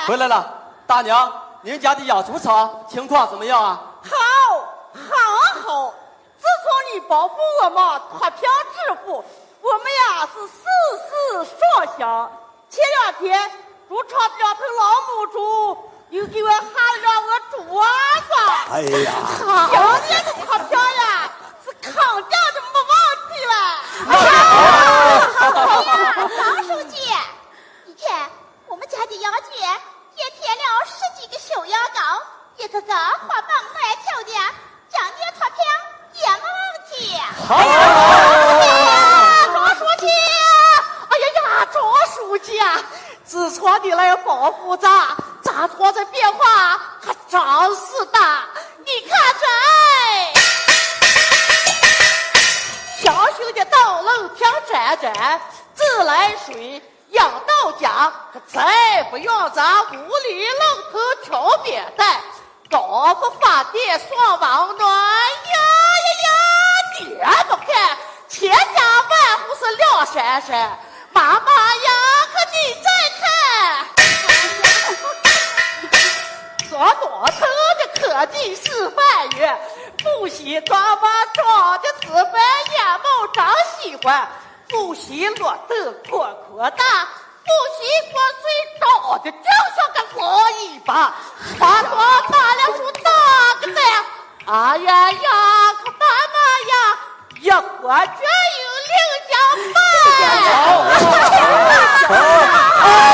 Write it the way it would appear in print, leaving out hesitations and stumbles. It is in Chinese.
回来了，大娘，您家的养猪场情况怎么样啊？ 好。自从你保护我们脱贫致富，我们呀是事事双享。前2天，猪场的2头老母猪又给我喊了2个猪娃子。 哎呀， 今年的脱贫呀，是肯定的没问题了。 王书记，你看我们家的羊圈也添了10几个小羊羔，一个个活蹦乱跳的，今年脱贫也没问题。 庄书记，庄书记啊，自从你来保护咱庄这变化可真是大。你看这小小的道路平展展，自来水养到家，可再不用咱屋里龙头挑扁担，高不发电双网暖呀，点不看，千家万户是亮闪闪。妈妈呀，可你再看，说多头的科技示范员，不惜装把装的资本眼眸真喜欢，不惜落豆扩大，不惜过水照的就像个老尾巴，把多大了树大个蛋，哎呀呀，可妈妈呀，一锅绝有6斤半。